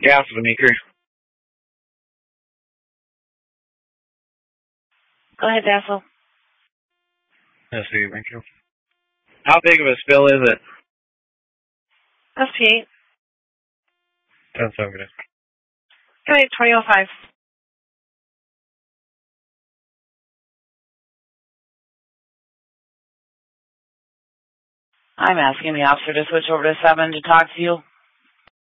Yeah, for the meeker. Go ahead, Dassel. Yes, thank you. How big of a spill is it? SP8. That's over it. Go ahead, 2005. I'm asking the officer to switch over to 7 to talk to you.